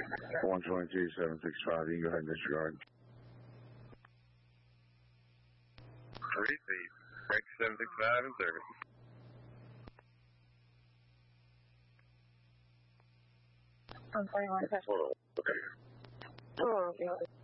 122.765, you can go ahead and disregard. 3 feet, break 765 in service. I'm 41. Okay. Oh, okay.